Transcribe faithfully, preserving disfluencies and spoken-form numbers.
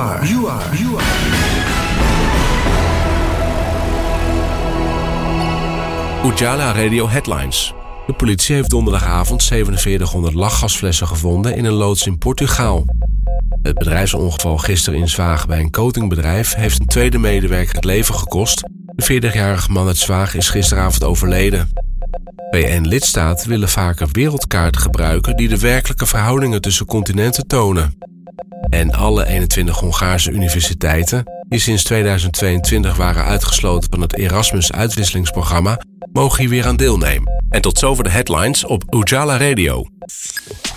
are, you are, you are. Ujala Radio Headlines. De politie heeft donderdagavond zevenenveertighonderd lachgasflessen gevonden in een loods in Portugal. Het bedrijfsongeval gisteren in Zwaag bij een coatingbedrijf heeft een tweede medewerker het leven gekost. De veertigjarige man uit Zwaag is gisteravond overleden. V N-lidstaten willen vaker wereldkaarten gebruiken die de werkelijke verhoudingen tussen continenten tonen. En alle eenentwintig Hongaarse universiteiten, die sinds tweeduizend tweeëntwintig waren uitgesloten van het Erasmus-uitwisselingsprogramma, mogen hier weer aan deelnemen. En tot zover de headlines op Ujala Radio.